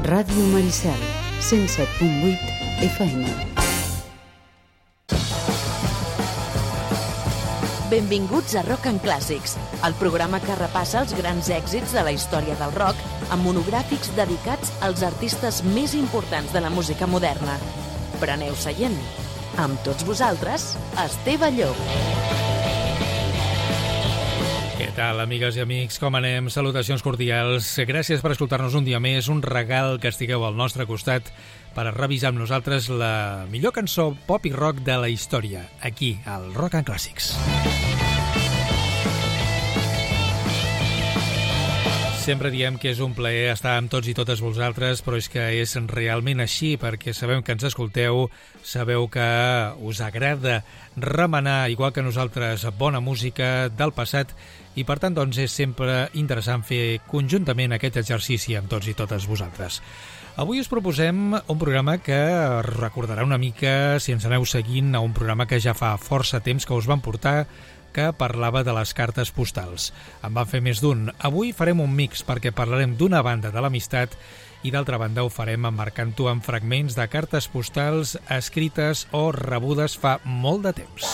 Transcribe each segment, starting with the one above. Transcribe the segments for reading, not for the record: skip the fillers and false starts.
Ràdio Maricel, 107.8 FM. Benvinguts a Rock and Clàssics, el programa que repassa els grans èxits de la història del rock amb monogràfics dedicats als artistes més importants de la música moderna. Preneu seient. Amb tots vosaltres, Esteve Llop. Què tal, amigues i amics? Com anem? Salutacions cordials. Gràcies per escoltar-nos un dia més, un regal que estigueu al nostre costat per revisar amb nosaltres la millor cançó pop i rock de la història, aquí, al Rock and Clàssics. Sempre diem que és un plaer estar amb tots i totes vosaltres, però és que és realment així, perquè sabem que ens escolteu, sabeu que us agrada remenar, igual que nosaltres, bona música del passat, i per tant doncs, és sempre interessant fer conjuntament aquest exercici amb tots i totes vosaltres. Avui us proposem un programa que recordarà una mica, si ens aneu seguint, a un programa que ja fa força temps que us vam portar, que parlava de les cartes postals. En van fer més d'un. Avui farem un mix perquè parlarem d'una banda de l'amistat i d'altra banda ho farem emmarcant-ho en fragments de cartes postals escrites o rebudes fa molt de temps.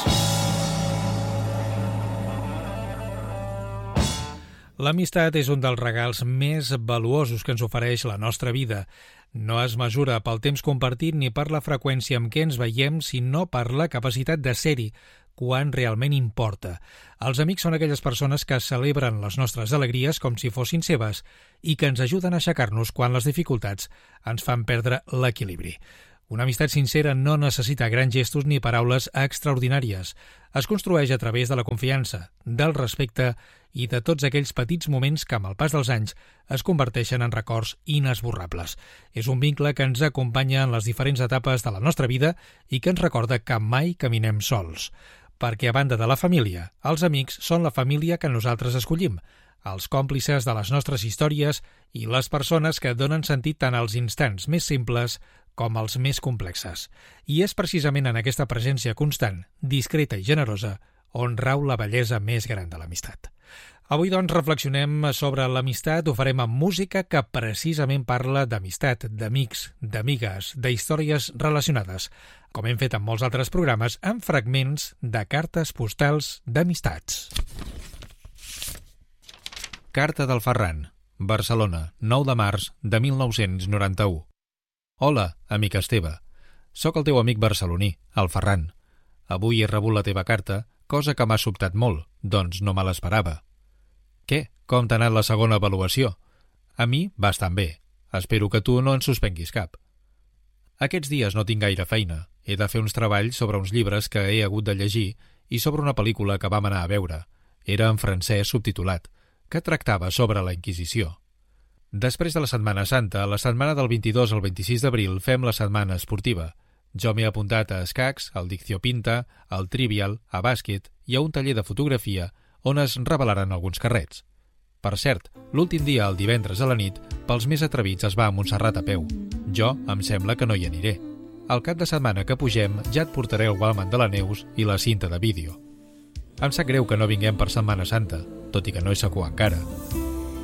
L'amistat és un dels regals més valuosos que ens ofereix la nostra vida. No es mesura pel temps compartit ni per la freqüència amb què ens veiem, sinó per la capacitat de ser-hi, quan realment importa. Els amics són aquelles persones que celebren les nostres alegries com si fossin seves i que ens ajuden a aixecar-nos quan les dificultats ens fan perdre l'equilibri. Una amistat sincera no necessita grans gestos ni paraules extraordinàries. Es construeix a través de la confiança, del respecte i de tots aquells petits moments que amb el pas dels anys es converteixen en records inesborrables. És un vincle que ens acompanya en les diferents etapes de la nostra vida i que ens recorda que mai caminem sols. Perquè a banda de la família, els amics són la família que nosaltres escollim, els còmplices de les nostres històries i les persones que donen sentit tant als instants més simples com als més complexes. I és precisament en aquesta presència constant, discreta i generosa, on rau la bellesa més gran de l'amistat. Avui, doncs, reflexionem sobre l'amistat, ho farem amb música que precisament parla d'amistat, d'amics, d'amigues, d'històries relacionades, com hem fet en molts altres programes, amb fragments de cartes postals d'amistats. Carta del Ferran, Barcelona, 9 de març de 1991. Hola, amic Esteve. Soc el teu amic barceloní, el Ferran. Avui he rebut la teva carta, cosa que m'ha sobtat molt, doncs no me l'esperava. Què? Com t'ha anat la segona avaluació? A mi bastant bé. Espero que tu no en suspenguis cap. Aquests dies no tinc gaire feina. He de fer uns treballs sobre uns llibres que he hagut de llegir i sobre una pel·lícula que vam anar a veure. Era en francès subtitulat, que tractava sobre la Inquisició. Després de la Setmana Santa, la setmana del 22 al 26 d'abril fem la setmana esportiva. Jo m'he apuntat a escacs, al Dicció Pinta, al Trivial, a bàsquet i a un taller de fotografia on es revelaran alguns carrets. Per cert, l'últim dia, el divendres a la nit, pels més atrevits es va a Montserrat a peu. Jo em sembla que no hi aniré. Al cap de setmana que pugem ja et portaré el Walkman de la Neus i la cinta de vídeo. Em sap greu que no vinguem per Setmana Santa, tot i que no he segur encara.